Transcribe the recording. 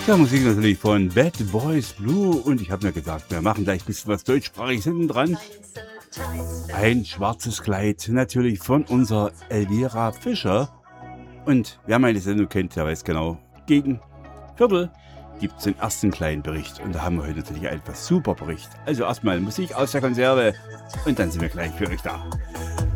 Ja, Musik natürlich von Bad Boys Blue und ich habe mir gesagt, wir machen gleich ein bisschen was deutschsprachiges hinten dran. Ein schwarzes Kleid, natürlich von unserer Elvira Fischer. Und wer meine Sendung kennt, der weiß genau, gegen Viertel gibt es den ersten kleinen Bericht. Und da haben wir heute natürlich einen super Bericht. Also erstmal Musik aus der Konserve und dann sind wir gleich für euch da.